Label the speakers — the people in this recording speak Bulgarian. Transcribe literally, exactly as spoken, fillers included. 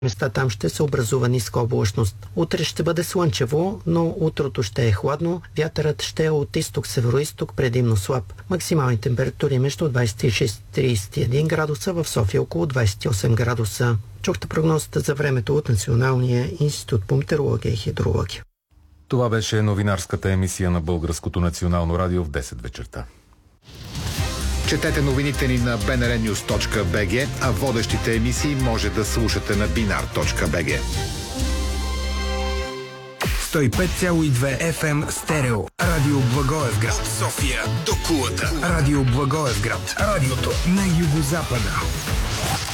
Speaker 1: места там ще се образува ниска облачност. Утре ще бъде слънчево, но утрото ще е хладно. Вятърът ще е от изток-североизток, предимно слаб. Максимални температури между двадесет и шест и тридесет и един градуса, в София около двадесет и осем градуса. Чухте прогнозата за времето от Националния институт по метеорология и хидрология.
Speaker 2: Това беше новинарската емисия на Българското национално радио в десет вечерта.
Speaker 3: Четете новините ни на би ен ар нюз точка би джи, а водещите емисии може да слушате на бинар точка би джи.
Speaker 4: сто и пет цяло и две еф ем стерео. Радио Благоевград. София до Кулата. Радио Благоевград. Радиото на югозапада.